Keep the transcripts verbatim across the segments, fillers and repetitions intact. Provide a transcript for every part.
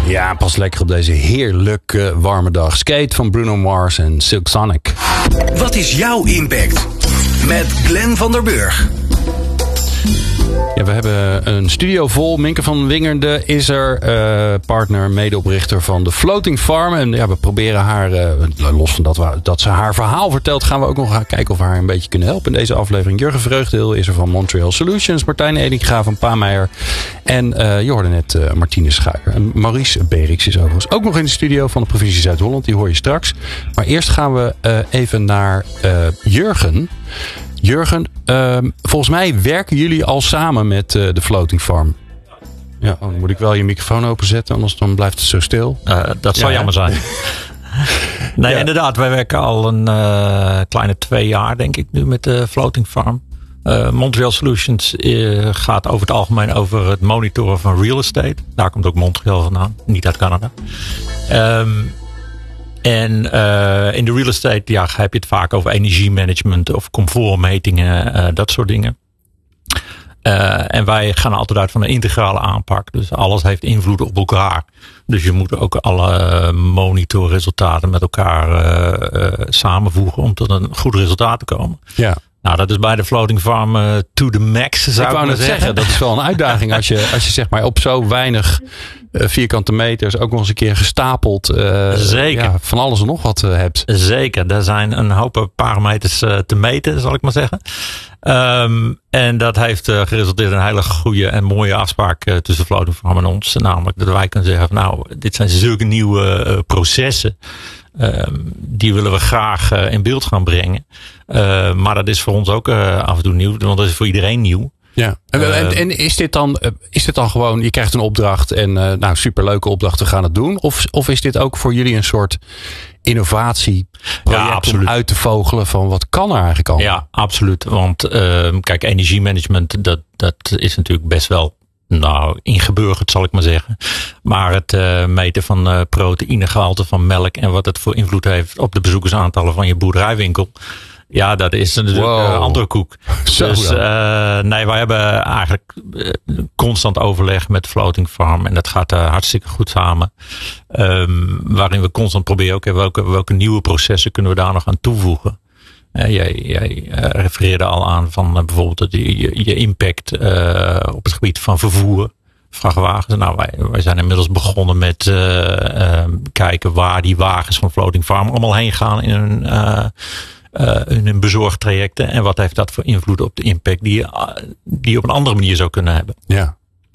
Ja, pas lekker op deze heerlijke warme dag. Skate van Bruno Mars en Silk Sonic. Wat is jouw impact? Met Glenn van der Burg. Ja, we hebben een studio vol. Minke van Wingerde is er, uh, partner, medeoprichter van de Floating Farm. En ja, we proberen haar, uh, los van dat, we, dat ze haar verhaal vertelt, gaan we ook nog gaan kijken of we haar een beetje kunnen helpen in deze aflevering. Jurgen Vreugdeel is er van Montreal Solutions. Martijn Edinga van Paameijer. En uh, je hoorde net uh, Martine Schuijer. En Maurice Berix is overigens ook nog in de studio van de provincie Zuid-Holland. Die hoor je straks. Maar eerst gaan we uh, even naar uh, Jurgen. Jurgen, uh, volgens mij werken jullie al samen met uh, de Floating Farm. Ja, oh, dan moet ik wel je microfoon openzetten, anders dan blijft het zo stil. Uh, dat zou ja, jammer zijn. nee, ja. Inderdaad, wij werken al een uh, kleine twee jaar, denk ik, nu met de Floating Farm. Uh, Montreal Solutions uh, gaat over het algemeen over het monitoren van real estate. Daar komt ook Montreal vandaan, niet uit Canada. Um, En uh, in de real estate ja, heb je het vaak over energiemanagement of comfortmetingen, uh, dat soort dingen. Uh, en wij gaan altijd uit van een integrale aanpak. Dus alles heeft invloed op elkaar. Dus je moet ook alle monitorresultaten met elkaar uh, uh, samenvoegen om tot een goed resultaat te komen. Ja. Nou, dat is bij de Floating Farm uh, to the max, zou ik, ik wou net zeggen. zeggen. Dat is wel een uitdaging als je, als je zeg maar op zo weinig uh, vierkante meters ook nog eens een keer gestapeld uh, Zeker. Ja, van alles en nog wat uh, hebt. Zeker. Daar zijn een hoop parameters uh, te meten, zal ik maar zeggen. Um, en dat heeft uh, geresulteerd in een hele goede en mooie afspraak uh, tussen Floating Farm en ons. Namelijk dat wij kunnen zeggen, nou, dit zijn zulke nieuwe uh, processen. Um, die willen we graag uh, in beeld gaan brengen. Uh, maar dat is voor ons ook uh, af en toe nieuw. Want dat is voor iedereen nieuw. Ja. En, uh, en, en is dit dan, is dit dan gewoon, je krijgt een opdracht en uh, nou, superleuke opdrachten, gaan het doen? Of, of is dit ook voor jullie een soort innovatieproject ja, om uit te vogelen van wat kan er eigenlijk al? Ja, absoluut. Want uh, kijk, energiemanagement, dat, dat is natuurlijk best wel Nou, ingeburgerd zal ik maar zeggen. Maar het uh, meten van uh, proteïnegehalte van melk en wat het voor invloed heeft op de bezoekersaantallen van je boerderijwinkel. Ja, dat is natuurlijk wow. een andere koek. Zo dus uh, nee, wij hebben eigenlijk uh, constant overleg met Floating Farm. En dat gaat uh, hartstikke goed samen. Um, waarin we constant proberen, ook, welke, welke nieuwe processen kunnen we daar nog aan toevoegen. Uh, jij jij uh, refereerde al aan van uh, bijvoorbeeld je, je, je impact uh, op het gebied van vervoer, vrachtwagens. Nou, wij, wij zijn inmiddels begonnen met uh, uh, kijken waar die wagens van Floating Farm allemaal heen gaan in hun, uh, uh, in hun bezorgtrajecten. En wat heeft dat voor invloed op de impact die je, uh, die je op een andere manier zou kunnen hebben. Ja.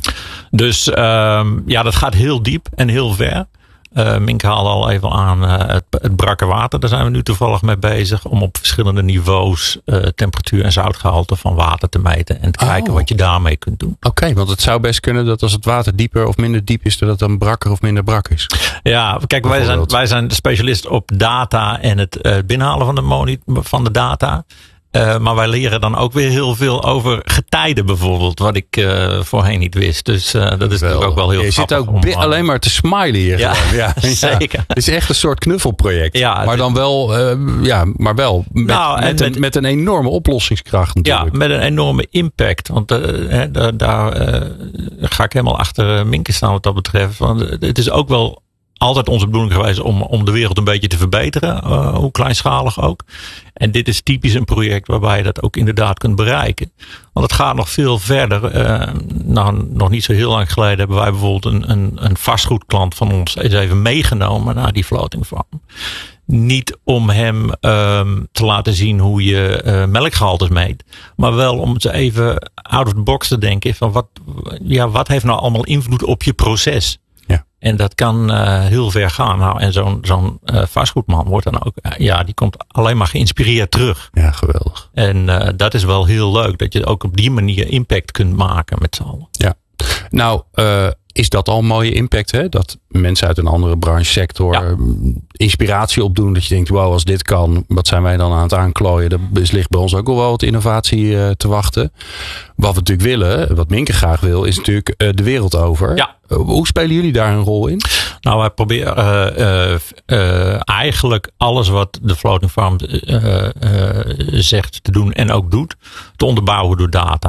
Dus um, ja, dat gaat heel diep en heel ver. Uh, Minke haalde al even aan uh, het, het brakke water. Daar zijn we nu toevallig mee bezig. Om op verschillende niveaus uh, temperatuur en zoutgehalte van water te meten. En te oh. kijken wat je daarmee kunt doen. Oké, okay, want het zou best kunnen dat als het water dieper of minder diep is, dat het dan brakker of minder brak is. Ja, kijk, wij zijn, wij zijn specialist op data en het uh, binnenhalen van de, moni- van de data. Uh, maar wij leren dan ook weer heel veel over getijden bijvoorbeeld. Wat ik uh, voorheen niet wist. Dus uh, dat is wel, natuurlijk ook wel heel je grappig. Je zit ook bi- alleen maar te smilen hier. Ja, ja, zeker. Het is echt een soort knuffelproject. Ja, maar dan wel, uh, ja, maar wel met, nou, met, met, een, met een enorme oplossingskracht natuurlijk. Ja, met een enorme impact. Want uh, hè, daar, daar uh, ga ik helemaal achter Minke staan wat dat betreft. Want het is ook wel altijd onze bedoeling geweest om, om de wereld een beetje te verbeteren. Uh, hoe kleinschalig ook. En dit is typisch een project waarbij je dat ook inderdaad kunt bereiken. Want het gaat nog veel verder. Uh, nou, nog niet zo heel lang geleden hebben wij bijvoorbeeld een, een, een vastgoedklant van ons eens even meegenomen naar die Floating Farm. Niet om hem um, te laten zien hoe je uh, melkgehaltes meet. Maar wel om ze even out of the box te denken. Van wat, ja, wat heeft nou allemaal invloed op je proces? En dat kan uh, heel ver gaan. Nou, en zo'n, zo'n uh, vastgoedman wordt dan ook, uh, ja, die komt alleen maar geïnspireerd terug. Ja, geweldig. En uh, dat is wel heel leuk, dat je ook op die manier impact kunt maken met z'n allen. Ja. Nou, uh, is dat al een mooie impact, hè? Dat mensen uit een andere branchesector ja. inspiratie opdoen. Dat je denkt, wow, als dit kan, wat zijn wij dan aan het aanklooien? Er ligt bij ons ook al wel wat innovatie uh, te wachten. Wat we natuurlijk willen, wat Minke graag wil, is natuurlijk uh, de wereld over. Ja. Uh, hoe spelen jullie daar een rol in? Nou, wij proberen uh, uh, uh, eigenlijk alles wat de Floating Farm uh, uh, zegt te doen en ook doet, te onderbouwen door data.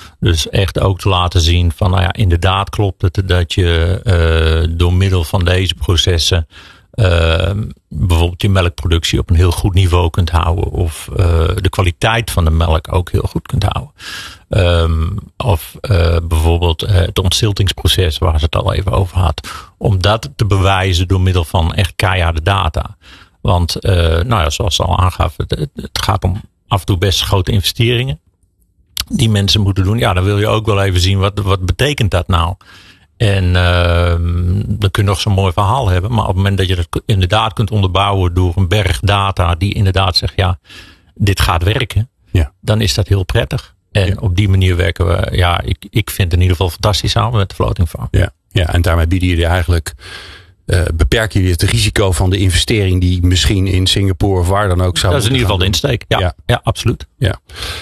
Dus echt ook te laten zien van, nou ja, inderdaad klopt het dat je uh, door middel van deze processen uh, bijvoorbeeld je melkproductie op een heel goed niveau kunt houden. Of uh, de kwaliteit van de melk ook heel goed kunt houden. Um, of uh, bijvoorbeeld uh, het ontziltingsproces waar ze het al even over had. Om dat te bewijzen door middel van echt keiharde data. Want uh, nou ja, zoals ze al aangaf, het, het gaat om af en toe best grote investeringen die mensen moeten doen. Ja, dan wil je ook wel even zien wat, wat betekent dat nou. En uh, dan kun je nog zo'n mooi verhaal hebben. Maar op het moment dat je dat inderdaad kunt onderbouwen door een berg data die inderdaad zegt, ja, dit gaat werken. Ja. Dan is dat heel prettig. En ja. op die manier werken we, ja, ik, ik vind het in ieder geval fantastisch samen met de Floating Farm. Ja, ja, en daarmee bieden jullie eigenlijk, uh, beperken jullie het risico van de investering die misschien in Singapore of waar dan ook zou. Dat is in ieder geval de insteek. Ja, ja. ja absoluut. Ja.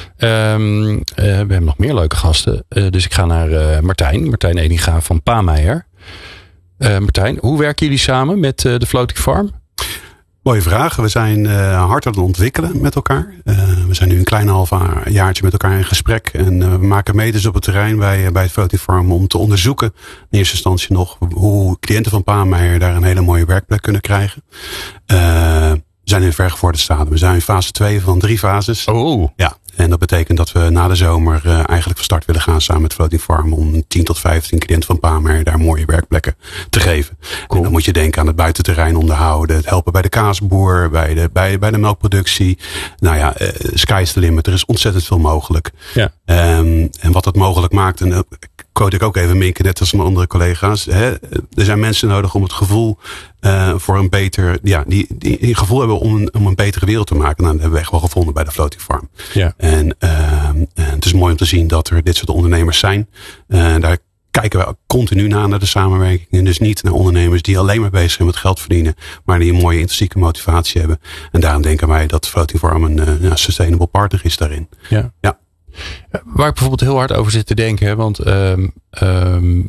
Um, uh, we hebben nog meer leuke gasten. Uh, dus ik ga naar uh, Martijn. Martijn Edinga van Paameijer. Uh, Martijn, hoe werken jullie samen met uh, de Floating Farm? Mooie vraag. We zijn uh, hard aan het ontwikkelen met elkaar. Uh, we zijn nu een klein half jaartje met elkaar in gesprek. En uh, we maken meters op het terrein bij, bij het Floating Farm om te onderzoeken in eerste instantie nog hoe cliënten van Paameijer daar een hele mooie werkplek kunnen krijgen. Uh, we zijn in vergevorderde staten. We zijn in fase twee van drie fases. Oh. Ja. En dat betekent dat we na de zomer uh, eigenlijk van start willen gaan samen met Floating Farm om tien tot vijftien cliënten van Paameijer daar mooie werkplekken te geven. Cool. En dan moet je denken aan het buitenterrein onderhouden, het helpen bij de kaasboer, bij de, bij, bij de melkproductie. Nou ja, uh, sky's the limit. Er is ontzettend veel mogelijk. Ja. Um, en wat dat mogelijk maakt, en uh, quote ik ook even Minke, net als mijn andere collega's. Hè, er zijn mensen nodig om het gevoel uh, voor een beter, ja, die, die, die gevoel hebben om een, om een betere wereld te maken. Nou, dat hebben we echt wel gevonden bij de Floating Farm. Ja. En uh, het is mooi om te zien dat er dit soort ondernemers zijn. Uh, daar kijken we continu naar, naar de samenwerking. En dus niet naar ondernemers die alleen maar bezig zijn met geld verdienen, maar die een mooie intrinsieke motivatie hebben. En daarom denken wij dat Floating Farm een uh, ja, sustainable partner is daarin. Ja. Ja. Waar ik bijvoorbeeld heel hard over zit te denken, hè, want um, um,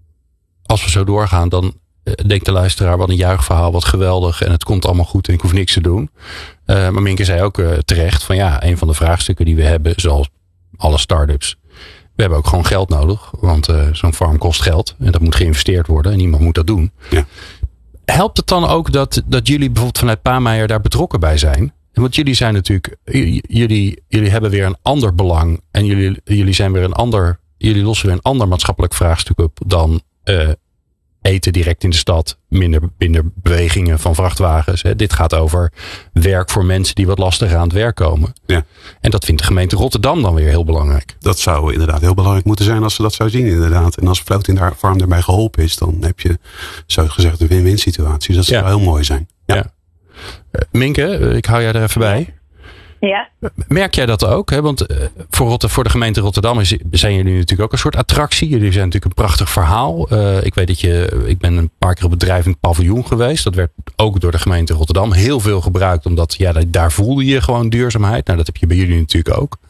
als we zo doorgaan, dan denkt de luisteraar, wat een juichverhaal, wat geweldig en het komt allemaal goed en ik hoef niks te doen. Uh, maar Minke zei ook uh, terecht van ja, een van de vraagstukken die we hebben, zoals alle start-ups, we hebben ook gewoon geld nodig, want uh, zo'n farm kost geld en dat moet geïnvesteerd worden en iemand moet dat doen. Ja. Helpt het dan ook dat, dat jullie bijvoorbeeld vanuit Paameijer daar betrokken bij zijn? Want jullie zijn natuurlijk, jullie, jullie hebben weer een ander belang en jullie, jullie zijn weer een ander, jullie lossen weer een ander maatschappelijk vraagstuk op dan uh, eten direct in de stad, minder, minder bewegingen van vrachtwagens. Hè. Dit gaat over werk voor mensen die wat lastiger aan het werk komen. Ja. En dat vindt de gemeente Rotterdam dan weer heel belangrijk. Dat zou inderdaad heel belangrijk moeten zijn als ze dat zou zien inderdaad. En als Floating Farm daarbij geholpen is, dan heb je zo gezegd een win-win situatie. Dus dat zou ja. heel mooi zijn. Ja. Ja. Uh, Minke, ik hou jij er even bij. Ja. Merk jij dat ook? Hè? Want voor, Rotter, voor de gemeente Rotterdam is, zijn jullie natuurlijk ook een soort attractie. Jullie zijn natuurlijk een prachtig verhaal. Uh, ik weet dat je, ik ben een paar keer op bedrijvend paviljoen geweest. Dat werd ook door de gemeente Rotterdam heel veel gebruikt. Omdat ja, daar voelde je gewoon duurzaamheid. Nou, dat heb je bij jullie natuurlijk ook.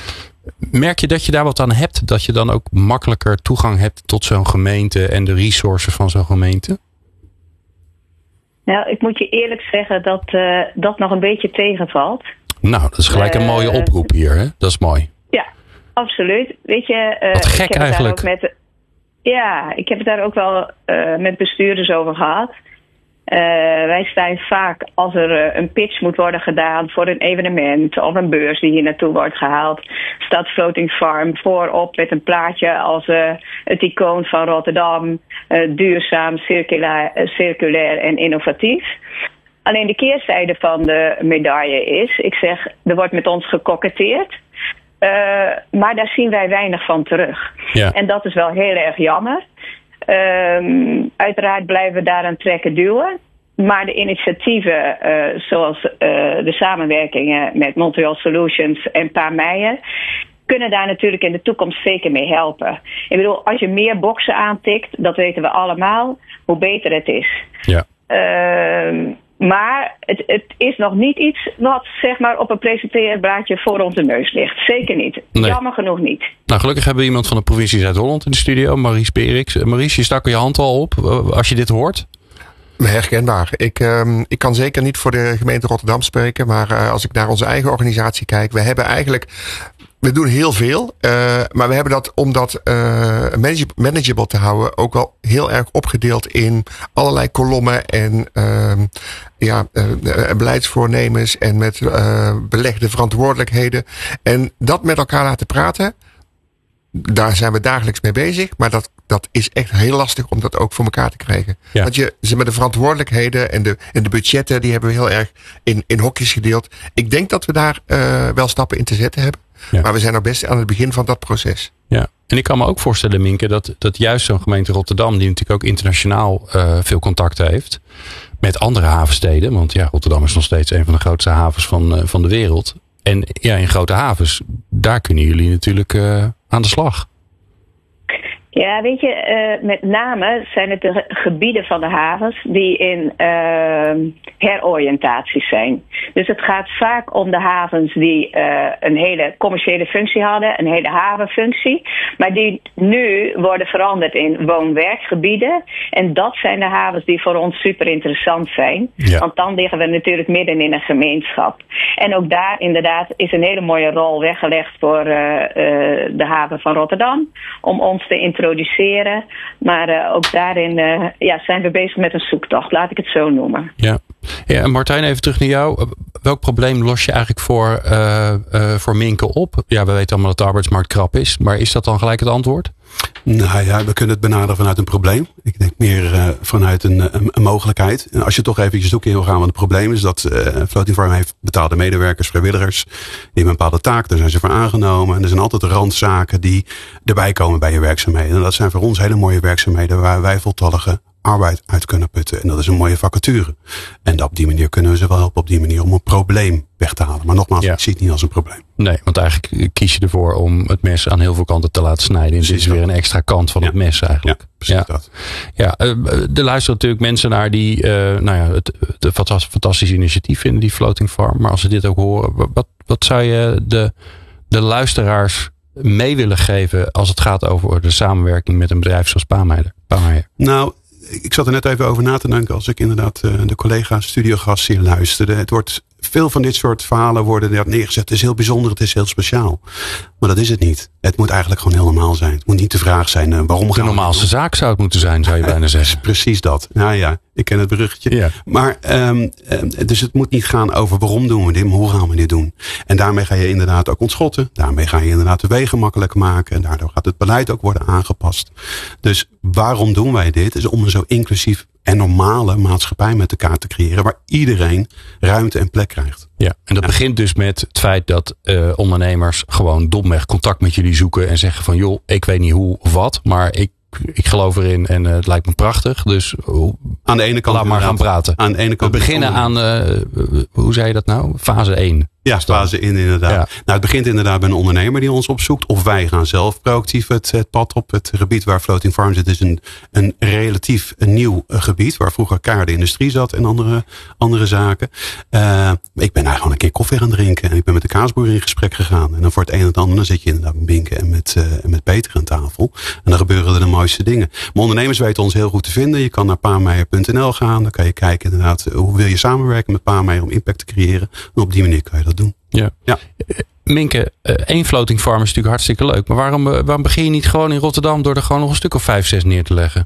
Merk je dat je daar wat aan hebt? Dat je dan ook makkelijker toegang hebt tot zo'n gemeente en de resources van zo'n gemeente? Nou, ik moet je eerlijk zeggen dat uh, dat nog een beetje tegenvalt. Nou, dat is gelijk een mooie oproep hier, hè? Dat is mooi. Ja, absoluut. Weet je, uh, wat gek ik heb eigenlijk. Het daar ook met, ja, ik heb het daar ook wel uh, met bestuurders over gehad. Uh, wij staan vaak, als er uh, een pitch moet worden gedaan voor een evenement of een beurs die hier naartoe wordt gehaald, staat Floating Farm voorop met een plaatje als uh, het icoon van Rotterdam, uh, duurzaam, circulair, uh, circulair en innovatief. Alleen de keerzijde van de medaille is, ik zeg, er wordt met ons gekoketteerd. Uh, maar daar zien wij weinig van terug. Ja. En dat is wel heel erg jammer. Um, uiteraard blijven we daaraan trekken duwen. Maar de initiatieven, uh, zoals uh, de samenwerkingen met Montreal Solutions en Paameijer, kunnen daar natuurlijk in de toekomst zeker mee helpen. Ik bedoel, als je meer boxen aantikt, dat weten we allemaal, hoe beter het is. Ja. Uh, maar het, het is nog niet iets wat zeg maar op een presenteerblaadje voor onze neus ligt. Zeker niet. Nee. Jammer genoeg niet. Nou, gelukkig hebben we iemand van de provincie Zuid-Holland in de studio, Maries Periks. Maries, je stak je hand al op als je dit hoort. Herkenbaar. Ik, um, ik kan zeker niet voor de gemeente Rotterdam spreken, maar uh, als ik naar onze eigen organisatie kijk, we hebben eigenlijk We doen heel veel, uh, maar we hebben dat om dat uh, manage- manageable te houden ook wel heel erg opgedeeld in allerlei kolommen en uh, ja, uh, beleidsvoornemens en met uh, belegde verantwoordelijkheden. En dat met elkaar laten praten, daar zijn we dagelijks mee bezig, maar dat, dat is echt heel lastig om dat ook voor elkaar te krijgen. Ja. Want je, ze met de verantwoordelijkheden en de, en de budgetten, die hebben we heel erg in, in hokjes gedeeld. Ik denk dat we daar uh, wel stappen in te zetten hebben. Ja. Maar we zijn nog best aan het begin van dat proces. Ja, en ik kan me ook voorstellen, Minke, dat, dat juist zo'n gemeente Rotterdam, die natuurlijk ook internationaal uh, veel contacten heeft met andere havensteden. Want ja, Rotterdam is nog steeds een van de grootste havens van, uh, van de wereld. En ja, in grote havens, daar kunnen jullie natuurlijk uh, aan de slag. Ja, weet je, uh, met name zijn het de gebieden van de havens die in uh, heroriëntatie zijn. Dus het gaat vaak om de havens die uh, een hele commerciële functie hadden, een hele havenfunctie, maar die nu worden veranderd in woon-werkgebieden. En dat zijn de havens die voor ons super interessant zijn. Ja. Want dan liggen we natuurlijk midden in een gemeenschap. En ook daar inderdaad is een hele mooie rol weggelegd voor uh, uh, de haven van Rotterdam om ons te introduceren. Introduceren, maar uh, ook daarin uh, ja, zijn we bezig met een zoektocht, laat ik het zo noemen. Ja, ja en Martijn, even terug naar jou. Welk probleem los je eigenlijk voor, uh, uh, voor Minke op? Ja, we weten allemaal dat de arbeidsmarkt krap is, maar is dat dan gelijk het antwoord? Nou ja, we kunnen het benaderen vanuit een probleem. Ik denk meer uh, vanuit een, een, een mogelijkheid. En als je toch eventjes zoeken wil gaan, want het probleem is dat uh, Floating Farm heeft betaalde medewerkers, vrijwilligers. Die hebben een bepaalde taak, daar zijn ze voor aangenomen. En er zijn altijd randzaken die erbij komen bij je werkzaamheden. En dat zijn voor ons hele mooie werkzaamheden waar wij voltallige arbeid uit kunnen putten. En dat is een mooie vacature. En op die manier kunnen we ze wel helpen op die manier om een probleem weg te halen. Maar nogmaals, ja. Ik zie het niet als een probleem. Nee, want eigenlijk kies je ervoor om het mes aan heel veel kanten te laten snijden. En dit is weer een extra kant van ja. het mes eigenlijk. Ja, precies ja. dat. Ja, uh, er luisteren natuurlijk mensen naar die uh, nou ja, het, het een fantastisch initiatief vinden, die Floating Farm. Maar als ze dit ook horen, wat, wat zou je de, de luisteraars mee willen geven als het gaat over de samenwerking met een bedrijf zoals Paameijer? Paameijer? Nou, ik zat er net even over na te denken als ik inderdaad uh, de collega's studiogast hier luisterde. Het wordt, veel van dit soort verhalen worden neergezet. Het is heel bijzonder, het is heel speciaal. Maar dat is het niet. Het moet eigenlijk gewoon heel normaal zijn. Het moet niet de vraag zijn uh, waarom gaan we. De normaalste zaak zou het moeten zijn, zou je bijna zeggen. Precies dat. Nou ja, ik ken het bruggetje. Ja. Maar um, dus het moet niet gaan over waarom doen we dit, maar hoe gaan we dit doen. En daarmee ga je inderdaad ook ontschotten. Daarmee ga je inderdaad de wegen makkelijk maken. En daardoor gaat het beleid ook worden aangepast. Dus waarom doen wij dit? Is om een zo inclusief en normale maatschappij met elkaar te creëren, waar iedereen ruimte en plek krijgt. Ja, en dat ja. begint dus met het feit dat uh, ondernemers gewoon domweg contact met jullie zoeken en zeggen van joh, ik weet niet hoe of wat, maar ik, ik geloof erin en uh, het lijkt me prachtig. Dus uh, aan de ene kant laat maar gaan praten. Aan de ene kant we beginnen aan, uh, hoe zei je dat nou? Fase één. Ja, fase in inderdaad. Ja. Nou, het begint inderdaad bij een ondernemer die ons opzoekt. Of wij gaan zelf proactief het, het pad op. Het gebied waar Floating Farm zit is een, een relatief een nieuw gebied. Waar vroeger K R de industrie zat en andere, andere zaken. Uh, ik ben eigenlijk al een keer koffie gaan drinken. En ik ben met de kaasboer in gesprek gegaan. En dan voor het een en het ander dan zit je inderdaad met Binke en met, uh, met Peter aan tafel. En dan gebeuren er de mooiste dingen. Maar ondernemers weten ons heel goed te vinden. Je kan naar paameijer punt n l gaan. Dan kan je kijken inderdaad hoe wil je samenwerken met Paameijer om impact te creëren. En op die manier kan je dat doen. Ja. ja. Minke, één Floating Farm is natuurlijk hartstikke leuk. Maar waarom, waarom begin je niet gewoon in Rotterdam door er gewoon nog een stuk of vijf, zes neer te leggen?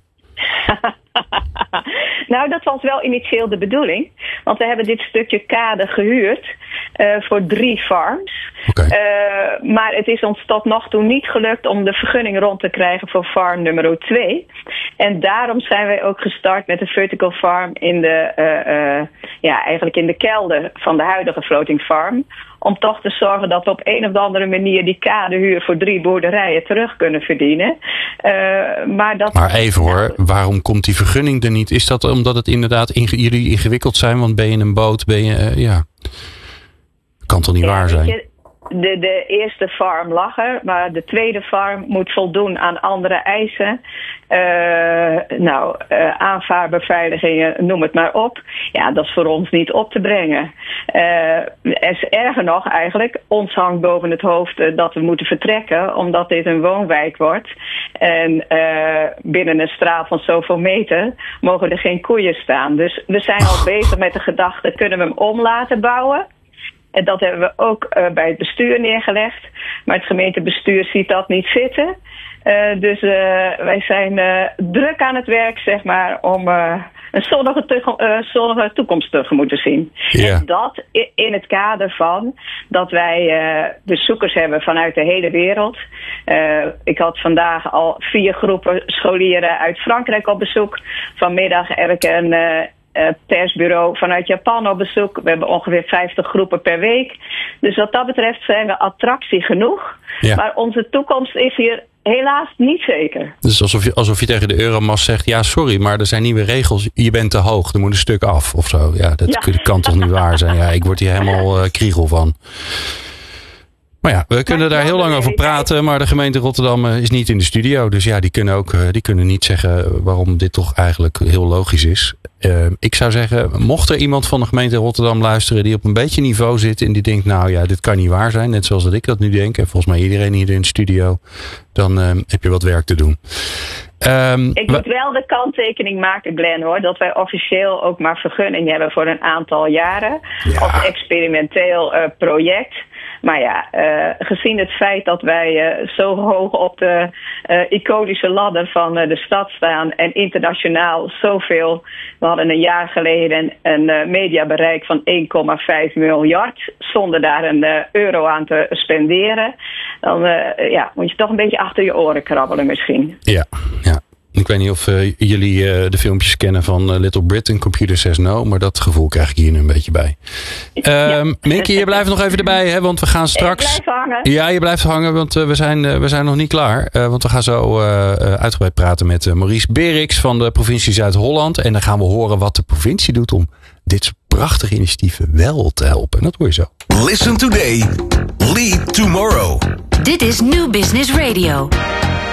Nou, dat was wel initieel de bedoeling. Want we hebben dit stukje kade gehuurd uh, voor drie farms. Okay. Uh, maar het is ons tot nog toe niet gelukt om de vergunning rond te krijgen voor farm nummer twee. En daarom zijn wij ook gestart met een vertical farm in de, uh, uh, ja, eigenlijk in de kelder van de huidige Floating Farm. Om toch te zorgen dat we op een of andere manier die kadehuur voor drie boerderijen terug kunnen verdienen. Uh, maar, dat, maar even hoor, waarom komt die vergunning er niet? Is dat omdat het inderdaad inge- jullie ingewikkeld zijn? Want ben je in een boot, ben je, uh, ja... Kan toch niet ja, waar zijn? Je, de, de eerste farm lag er, maar de tweede farm moet voldoen aan andere eisen. Uh, nou, uh, aanvaardbeveiligingen, noem het maar op. Ja, dat is voor ons niet op te brengen. Uh, is erger nog eigenlijk, ons hangt boven het hoofd uh, dat we moeten vertrekken, omdat dit een woonwijk wordt. En uh, binnen een straal van zoveel meter mogen er geen koeien staan. Dus we zijn al bezig met de gedachte, kunnen we hem om laten bouwen? En dat hebben we ook uh, bij het bestuur neergelegd. Maar het gemeentebestuur ziet dat niet zitten. Uh, dus uh, wij zijn uh, druk aan het werk, zeg maar, om uh, een zonnige, te- uh, zonnige toekomst tegemoet te zien. Ja. En dat in het kader van dat wij uh, bezoekers hebben vanuit de hele wereld. Uh, ik had vandaag al vier groepen scholieren uit Frankrijk op bezoek. Vanmiddag heb ik een uh, uh, persbureau vanuit Japan op bezoek. We hebben ongeveer vijftig groepen per week. Dus wat dat betreft zijn we attractie genoeg. Ja. Maar onze toekomst is hier helaas niet zeker. Dus alsof je, alsof je tegen de Euromast zegt, ja sorry, maar er zijn nieuwe regels. Je bent te hoog, er moet een stuk af of zo. Ja, dat Ja. kan toch niet waar zijn. Ja, ik word hier helemaal uh, kriegel van. Maar ja, we kunnen daar heel lang over praten, maar de gemeente Rotterdam is niet in de studio. Dus ja, die kunnen ook die kunnen niet zeggen waarom dit toch eigenlijk heel logisch is. Uh, ik zou zeggen, mocht er iemand van de gemeente Rotterdam luisteren die op een beetje niveau zit en die denkt, nou ja, dit kan niet waar zijn, net zoals dat ik dat nu denk, en volgens mij iedereen hier in de studio, dan uh, heb je wat werk te doen. Um, ik moet wel de kanttekening maken, Glenn, hoor, dat wij officieel ook maar vergunning hebben voor een aantal jaren. Ja. Als experimenteel uh, project. Maar ja, uh, gezien het feit dat wij uh, zo hoog op de uh, iconische ladder van uh, de stad staan en internationaal zoveel. We hadden een jaar geleden een uh, mediabereik van één komma vijf miljard zonder daar een uh, euro aan te spenderen. Dan uh, ja, moet je toch een beetje achter je oren krabbelen misschien. Ja, ja. Ik weet niet of uh, jullie uh, de filmpjes kennen van uh, Little Britain, Computer Says No, maar dat gevoel krijg ik hier nu een beetje bij. Um, ja. Minke, je blijft nog even erbij, hè, want we gaan straks... Ik blijf hangen. Ja, je blijft hangen, want uh, we, zijn, uh, we zijn nog niet klaar. Uh, want we gaan zo uh, uh, uitgebreid praten met uh, Maurice Beriks van de provincie Zuid-Holland. En dan gaan we horen wat de provincie doet om dit soort prachtige initiatieven wel te helpen. En dat hoor je zo. Listen today, lead tomorrow. Dit is New Business Radio.